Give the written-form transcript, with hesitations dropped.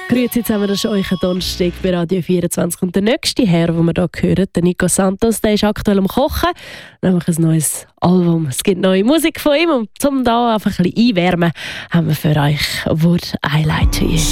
Grüezi zusammen, das ist euch ein Donnerstag bei Radio 24. Und der nächste Herr, den wir hier hören, der Nico Santos, der ist aktuell am Kochen, nämlich ein neues Album. Es gibt neue Musik von ihm und um da einfach ein bisschen einwärmen, haben wir für euch «Would I Lie to You».